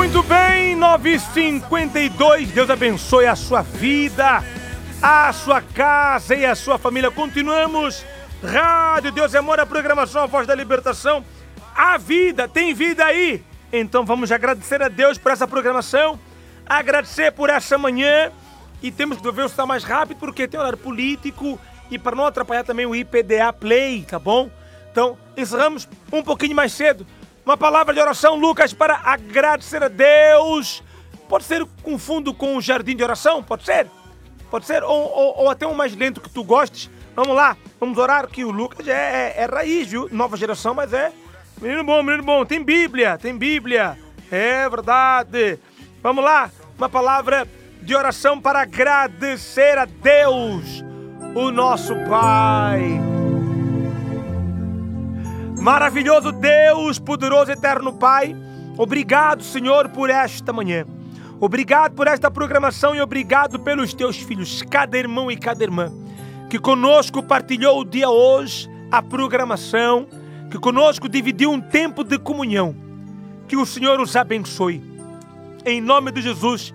Muito bem, 9h52. Deus abençoe a sua vida, a sua casa e a sua família. Continuamos. Rádio Deus é Amor, a programação A Voz da Libertação. A vida, tem vida aí. Então vamos agradecer a Deus por essa programação, agradecer por essa manhã. E temos que ver se está mais rápido, porque tem horário político e para não atrapalhar também o IPDA Play, tá bom? Então encerramos um pouquinho mais cedo. Uma palavra de oração, Lucas, para agradecer a Deus. Pode ser com fundo com um jardim de oração? Pode ser? Pode ser? Ou até um mais lento que tu gostes. Vamos lá, vamos orar, que o Lucas é raiz, viu? Nova geração, mas é menino bom. Tem Bíblia. É verdade. Vamos lá, uma palavra de oração para agradecer a Deus, o nosso Pai. Maravilhoso Deus, poderoso eterno Pai, obrigado, Senhor, por esta manhã. Obrigado por esta programação e obrigado pelos teus filhos, cada irmão e cada irmã, que conosco partilhou o dia hoje, a programação, que conosco dividiu um tempo de comunhão. Que o Senhor os abençoe. Em nome de Jesus,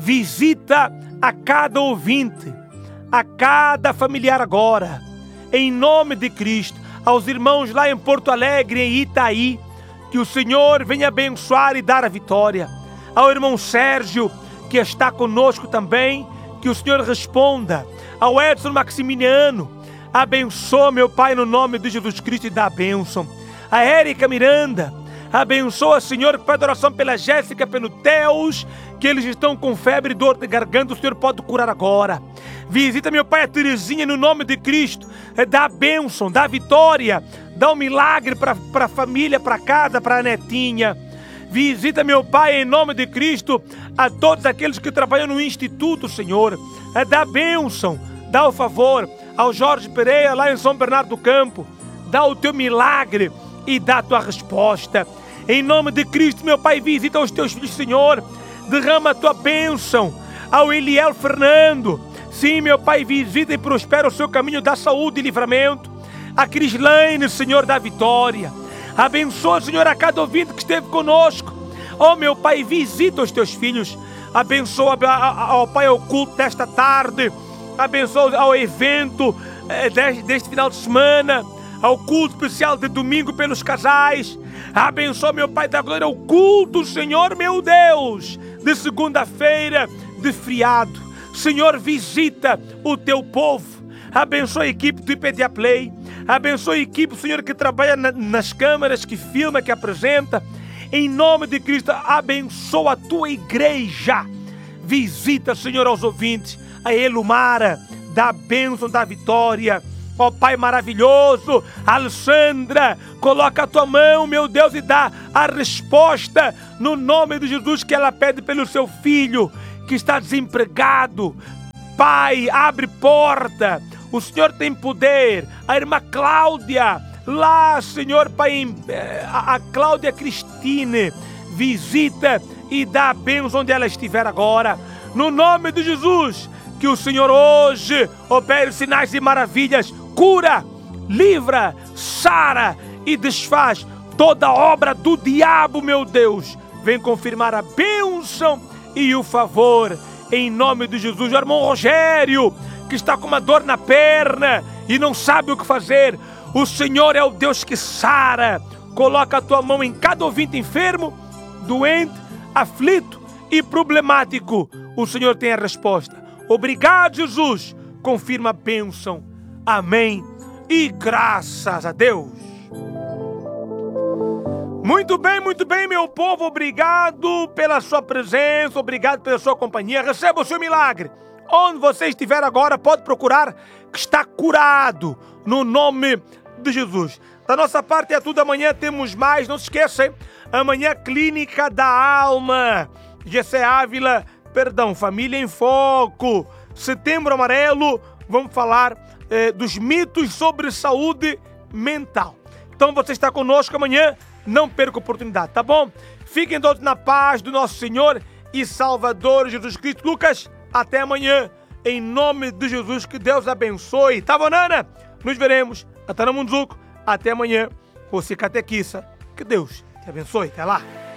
visita a cada ouvinte, a cada familiar agora. Em nome de Cristo, aos irmãos lá em Porto Alegre, em Itaí, que o Senhor venha abençoar e dar a vitória. Ao irmão Sérgio, que está conosco também, que o Senhor responda. Ao Edson Maximiliano, abençoa, meu Pai, no nome de Jesus Cristo, e dá a bênção. A Érica Miranda, abençoa, Senhor, pede oração pela Jéssica, pelo Teus, que eles estão com febre e dor de garganta, o Senhor pode curar agora. Visita, meu Pai, a Terezinha, no nome de Cristo, dá a bênção, dá a vitória, dá um milagre para a família, para casa, para a netinha. Visita, meu Pai, em nome de Cristo, a todos aqueles que trabalham no Instituto, Senhor, dá a bênção, dá o favor. Ao Jorge Pereira, lá em São Bernardo do Campo, dá o teu milagre e dá a tua resposta. Em nome de Cristo, meu Pai, visita os teus filhos, Senhor, derrama a tua bênção. Ao Eliel Fernando, sim, meu Pai, visita e prospera o seu caminho da saúde e livramento. A Crislaine, Senhor, da vitória. Abençoa, Senhor, a cada ouvinte que esteve conosco. Oh, meu Pai, visita os teus filhos. Abençoa, ó Pai, ao culto desta tarde. Abençoa ao evento deste final de semana, ao culto especial de domingo pelos casais. Abençoa, meu Pai da glória, o culto, Senhor, meu Deus, de segunda-feira, de feriado. Senhor, visita o teu povo. Abençoa a equipe do IPDA Play. Abençoa a equipe, Senhor, que trabalha nas câmeras, que filma, que apresenta. Em nome de Cristo, abençoa a tua igreja. Visita, Senhor, aos ouvintes. A Elumara, dá a bênção da vitória. Ó Pai maravilhoso, Alessandra, coloca a tua mão, meu Deus, e dá a resposta no nome de Jesus que ela pede pelo seu filho que está desempregado. Pai, abre porta, o Senhor tem poder. A irmã Cláudia, lá, Senhor, Pai, a Cláudia Cristine, visita e dá a bênção onde ela estiver agora. No nome de Jesus, que o Senhor hoje opere sinais e maravilhas, cura, livra, sara e desfaz toda obra do diabo, meu Deus. Vem confirmar a bênção e o favor, em nome de Jesus. O irmão Rogério, que está com uma dor na perna e não sabe o que fazer, o Senhor é o Deus que sara. Coloca a tua mão em cada ouvinte enfermo, doente, aflito e problemático. O Senhor tem a resposta. Obrigado, Jesus. Confirma a bênção. Amém. E graças a Deus. Muito bem, meu povo. Obrigado pela sua presença. Obrigado pela sua companhia. Receba o seu milagre. Onde você estiver agora, pode procurar que está curado. No nome de Jesus. Da nossa parte é tudo. Amanhã temos mais. Não se esqueça, hein? Amanhã, Clínica da Alma. Gessé Ávila, Família em Foco. Setembro Amarelo, vamos falar dos mitos sobre saúde mental. Então você está conosco amanhã, não perca a oportunidade, tá bom? Fiquem todos na paz do nosso Senhor e Salvador Jesus Cristo. Lucas, até amanhã, em nome de Jesus, que Deus abençoe. Tá, Bonana? Nos veremos. Até amanhã. Você catequiça. Que Deus te abençoe. Até lá.